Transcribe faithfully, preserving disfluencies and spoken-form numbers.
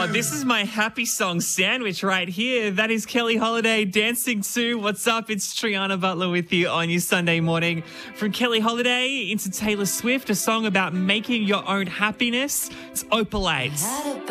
This is my happy song sandwich right here. That is Kelly Holiday dancing to What's Up? It's Triana Butler with you on your Sunday morning. From Kelly Holiday into Taylor Swift, a song about making your own happiness. It's Opal eight.